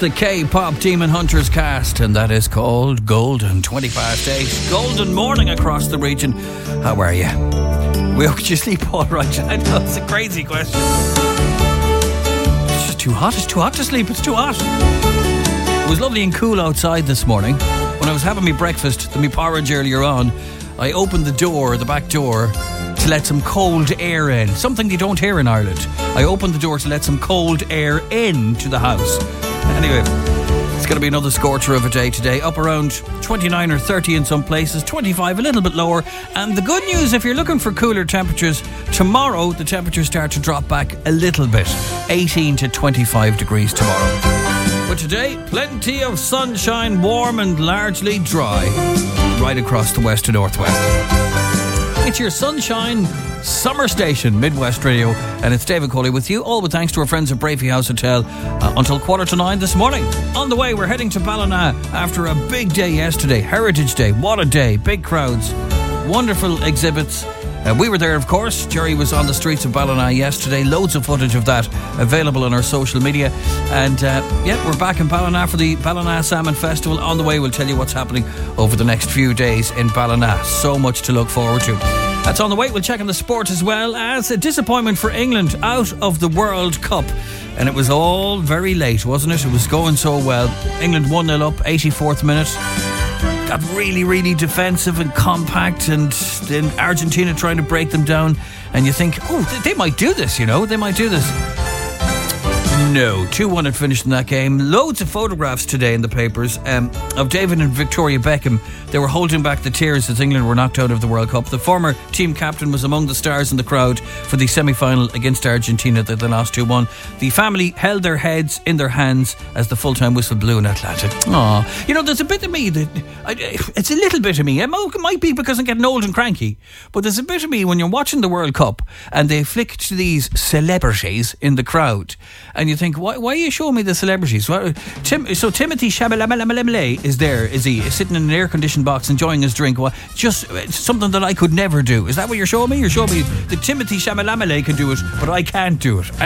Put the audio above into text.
the K-pop Demon Hunters cast, and that is called Golden. 8:20. Golden morning across the region. How are you? Could you sleep all right? I know, it's a crazy question. It's just too hot. It's too hot to sleep. It's too hot. It was lovely and cool outside this morning. When I was having my breakfast, my porridge earlier on, I opened the back door, to let some cold air in. Something you don't hear in Ireland. I opened the door to let some cold air into the house. Anyway, it's going to be another scorcher of a day today. Up around 29 or 30 in some places, 25 a little bit lower. And the good news, if you're looking for cooler temperatures, tomorrow the temperatures start to drop back a little bit. 18 to 25 degrees tomorrow. But today, plenty of sunshine, warm and largely dry, right across the west to northwest. It's your Sunshine Summer Station, Midwest Radio, and it's David Coley with you, all with thanks to our friends at Brafey House Hotel until 8:45 this morning. On the way, we're heading to Ballina after a big day yesterday, Heritage Day. What a day, big crowds, wonderful exhibits. We were there, of course. Jerry was on the streets of Ballina yesterday. Loads of footage of that available on our social media. And we're back in Ballina for the Ballina Salmon Festival. On the way, we'll tell you what's happening over the next few days in Ballina. So much to look forward to. That's on the way. We'll check on the sport as well as a disappointment for England out of the World Cup. And it was all very late, wasn't it? It was going so well. England 1-0 up, 84th minute. Got really, really defensive and compact, and then Argentina trying to break them down, and you think, they might do this, they might do this. No, 2-1 had finished in that game. Loads of photographs today in the papers of David and Victoria Beckham. They were holding back the tears as England were knocked out of the World Cup. The former team captain was among the stars in the crowd for the semi-final against Argentina that they lost 2-1. The family held their heads in their hands as the full-time whistle blew in Atlanta. Aww. There's a bit of me that... it's a little bit of me. It might be because I'm getting old and cranky, but there's a bit of me when you're watching the World Cup and they flick to these celebrities in the crowd, and you think, why are you showing me the celebrities? So Timothy Chalamet is there, is he? Sitting in an air-conditioned box enjoying his drink. Just something that I could never do. Is that what you're showing me? You're showing me that Timothy Chalamet can do it, but I can't do it.